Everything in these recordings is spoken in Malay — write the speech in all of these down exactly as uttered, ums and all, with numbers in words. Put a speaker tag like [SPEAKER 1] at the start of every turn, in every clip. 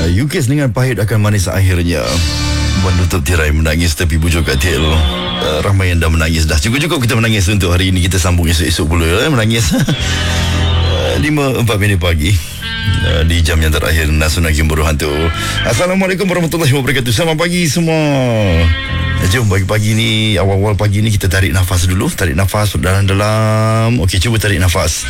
[SPEAKER 1] uh, Yukis dengan pahit akan manis akhirnya. Menutup tirai menangis tepi bujur katil. uh, Ramai yang dah menangis dah. Cukup-cukup kita menangis untuk hari ini. Kita sambung esok-esok pula eh, menangis. uh, lima empat minit pagi uh, di jam yang terakhir Nasional Game Buruh Hantu. Assalamualaikum warahmatullahi wabarakatuh. Selamat pagi semua. Jom pagi-pagi ni, awal-awal pagi ni kita tarik nafas dulu. Tarik nafas dalam-dalam. Okey, cuba tarik nafas.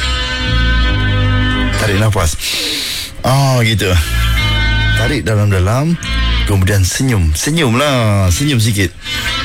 [SPEAKER 1] Tarik nafas. Ah, gitu. Tarik dalam-dalam. Kemudian senyum. Senyumlah. Senyum sikit.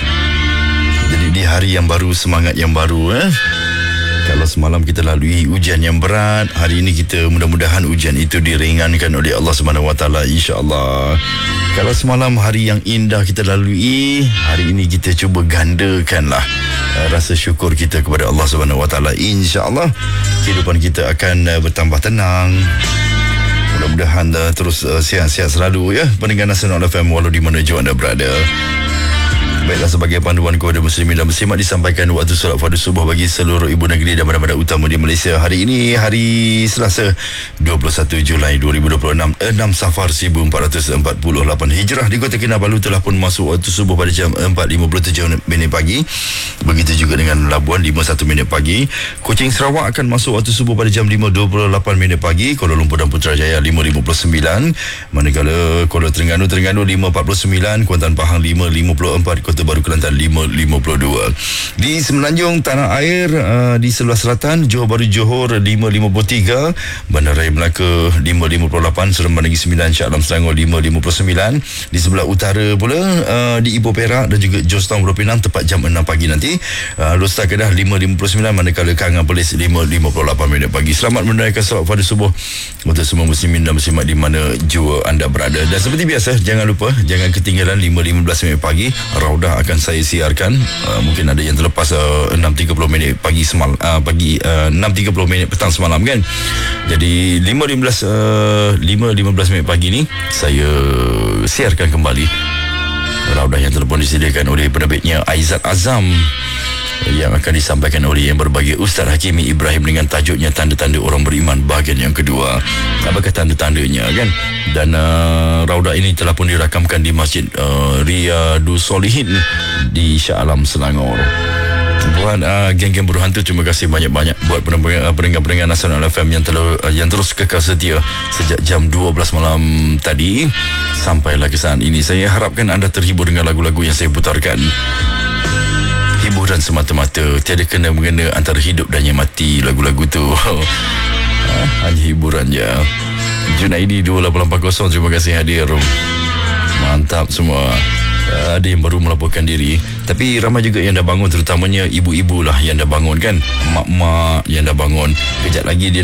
[SPEAKER 1] Jadi di hari yang baru, semangat yang baru eh. Kalau semalam kita lalui ujian yang berat, hari ini kita mudah-mudahan ujian itu diringankan oleh Allah Subhanahu Wa Taala, insya-Allah. Kalau semalam hari yang indah kita lalui, hari ini kita cuba gandakanlah uh, rasa syukur kita kepada Allah Subhanahu Wa Taala. Insya-Allah kehidupan kita akan uh, bertambah tenang. Mudah-mudahan uh, terus uh, sihat-sihat selalu ya pendengar Nasional F M walau di mana jua anda berada. Baiklah, sebagai panduan kepada muslimin dan muslimat disampaikan waktu solat fardu subuh bagi seluruh ibu negeri dan bandar-bandar utama di Malaysia. Hari ini hari Selasa dua puluh satu Julai dua ribu dua puluh enam, enam Safar seribu empat ratus empat puluh lapan Hijrah. Di Kota Kinabalu telah pun masuk waktu subuh pada jam empat lima puluh tujuh minit pagi. Begitu juga dengan Labuan lima puluh satu minit pagi. Kuching Sarawak akan masuk waktu subuh pada jam lima dua puluh lapan minit pagi. Kuala Lumpur dan Putrajaya lima lima puluh sembilan. Manakala Kuala Terengganu Terengganu lima empat puluh sembilan, Kuantan Pahang lima lima puluh empat, Kota Baru Kelantan lima lima puluh dua. Di Semenanjung Tanah Air, uh, di sebelah selatan Johor Bahru Johor lima lima puluh tiga, Bandaraya Melaka lima lima puluh lapan, Seremban Negeri Sembilan, Shah Alam Selangor lima lima puluh sembilan. Di sebelah utara pula uh, di Ipoh Perak dan juga Georgetown Pulau Pinang tepat jam enam pagi nanti. uh, Lostar Kedah lima lima puluh sembilan, manakala Kangan Perlis lima lima puluh lapan minit pagi. Selamat menunaikan solat fardu subuh untuk semua muslimin dan muslimat di mana jua anda berada. Dan seperti biasa, jangan lupa jangan ketinggalan lima lima belas minit pagi Raudah akan saya siarkan. uh, mungkin ada yang terlepas uh, enam tiga puluh minit pagi semalam, uh, pagi uh, enam tiga puluh minit petang semalam kan. Jadi lima lima belas uh, lima lima belas minit pagi ni saya siarkan kembali Raudah yang telah pun disediakan oleh penerbitnya Aizat Azam, yang akan disampaikan oleh yang berbahagia Ustaz Hakimi Ibrahim dengan tajuknya Tanda-Tanda Orang Beriman bahagian yang kedua. Apakah tanda-tandanya kan? Dan uh, Raudah ini telah pun dirakamkan di Masjid uh, Riyadus Solihin di Shah Alam Selangor. Buat uh, geng-geng buruh hantu, terima kasih banyak-banyak buat pendengar-pendengar Nasional F M yang, terlalu, uh, yang terus kekal setia sejak jam dua belas malam tadi sampailah ke saat ini. Saya harapkan anda terhibur dengan lagu-lagu yang saya putarkan. Hiburan semata-mata, tiada kena-mengena antara hidup dan yang mati lagu-lagu tu. ha, hanya hiburan je. Junaidi dua lapan lapan kosong, terima kasih hadir. Mantap semua. Uh, ada yang baru melaporkan diri, tapi ramai juga yang dah bangun, terutamanya ibu-ibu lah yang dah bangun kan, mak-mak yang dah bangun. Kejap lagi dia